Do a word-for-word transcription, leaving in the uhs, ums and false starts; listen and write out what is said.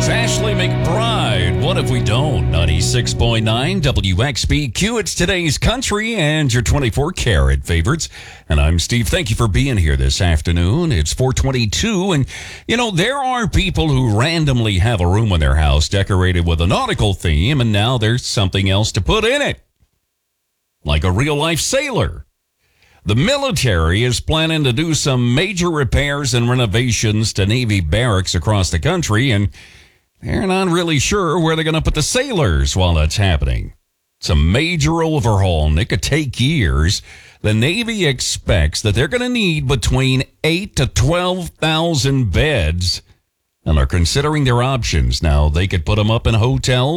Ashley McBride. What if we don't? ninety-six point nine W X B Q. It's today's country and your twenty-four karat favorites. And I'm Steve. Thank you for being here this afternoon. It's four twenty-two. And, you know, there are people who randomly have a room in their house decorated with a nautical theme, and now there's something else to put in it. Like a real-life sailor. The military is planning to do some major repairs and renovations to Navy barracks across the country, and they're not really sure where they're going to put the sailors while that's happening. It's a major overhaul, and it could take years. The Navy expects that they're going to need between eight to twelve thousand beds, and are considering their options. Now, they could put them up in hotels.